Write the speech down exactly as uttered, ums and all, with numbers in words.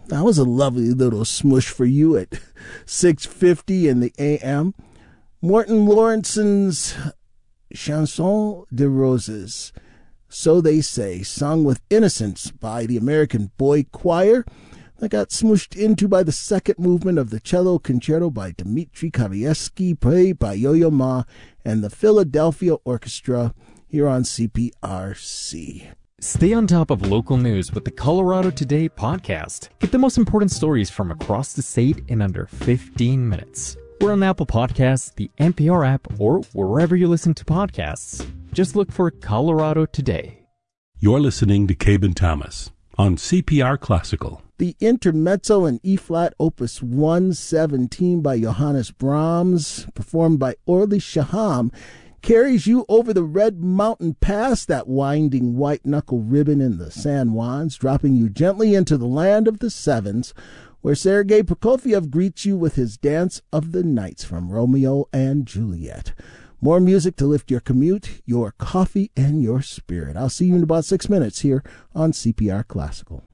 That was a lovely little smush for you at six fifty in the A M. Morton Lawrence's Chanson de Roses, So They Say, sung with Innocence by the American Boy Choir, that got smooshed into by the second movement of the Cello Concerto by Dmitri Kavieski, played by Yo-Yo Ma and the Philadelphia Orchestra here on C P R C. Stay on top of local news with the Colorado Today podcast. Get the most important stories from across the state in under fifteen minutes. We're on Apple Podcasts, the N P R app, or wherever you listen to podcasts. Just look for Colorado Today. You're listening to Cabin Thomas on C P R Classical. The Intermezzo in E-flat Opus one seventeen by Johannes Brahms, performed by Orly Shaham, carries you over the Red Mountain Pass, that winding white-knuckle ribbon in the San Juans, dropping you gently into the land of the sevens, where Sergei Prokofiev greets you with his Dance of the Nights from Romeo and Juliet. More music to lift your commute, your coffee, and your spirit. I'll see you in about six minutes here on C P R Classical.